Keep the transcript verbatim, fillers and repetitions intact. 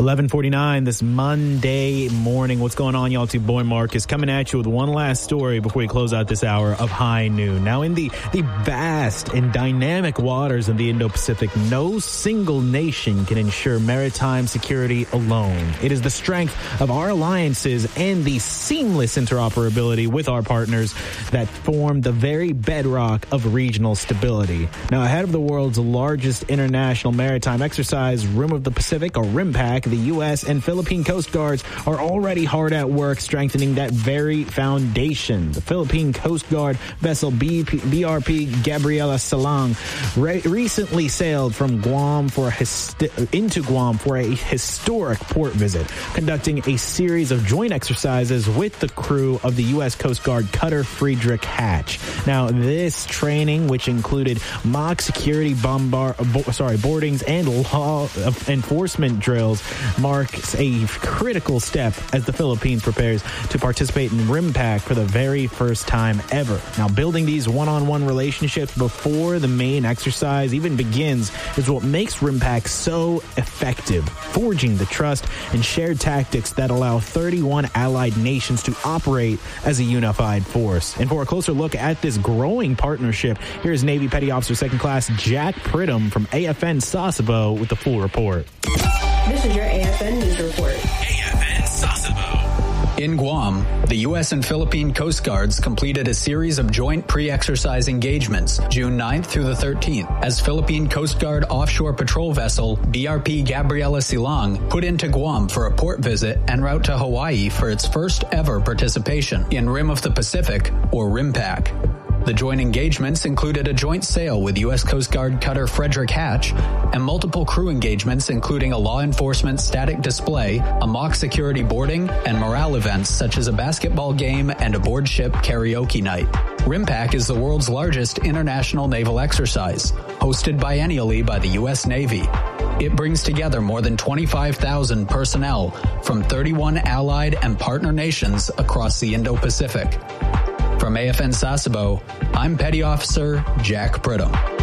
eleven forty-nine this Monday morning. What's going on, y'all? It's your boy Marcus coming at you with one last story before we close out this hour of High Noon. Now, in the, the vast and dynamic waters of the Indo-Pacific, no single nation can ensure maritime security alone. It is the strength of our alliances and the seamless interoperability with our partners that form the very bedrock of regional stability. Now, ahead of the world's largest international maritime exercise, Rim of the Pacific, or RIMPAC, the U S and Philippine Coast Guards are already hard at work strengthening that very foundation. The Philippine Coast Guard vessel B R P Gabriela Silang re- recently sailed from Guam for a hyst- into Guam for a historic port visit, conducting a series of joint exercises with the crew of the U S Coast Guard cutter Friedrich Hatch. Now, this training, which included mock security bombard, bo- sorry, boardings and law enforcement drills, marks a critical step as the Philippines prepares to participate in RIMPAC for the very first time ever. Now, building these one-on-one relationships before the main exercise even begins is what makes RIMPAC so effective, forging the trust and shared tactics that allow thirty-one allied nations to operate as a unified force. And for a closer look at this growing partnership, here's Navy Petty Officer Second Class Jack Pridham from A F N Sasebo with the full report. This is your A F N News Report. A F N Sasebo. In Guam, the U S and Philippine Coast Guards completed a series of joint pre-exercise engagements June ninth through the thirteenth as Philippine Coast Guard offshore patrol vessel B R P Gabriela Silang put into Guam for a port visit en route to Hawaii for its first ever participation in Rim of the Pacific, or RIMPAC. The joint engagements included a joint sail with U S Coast Guard cutter Friedrich Hatch and multiple crew engagements including a law enforcement static display, a mock security boarding, and morale events such as a basketball game and a board ship karaoke night. RIMPAC is the world's largest international naval exercise, hosted biennially by the U S Navy. It brings together more than twenty-five thousand personnel from thirty-one allied and partner nations across the Indo-Pacific. From A F N Sasebo, I'm Petty Officer Jack Pridham.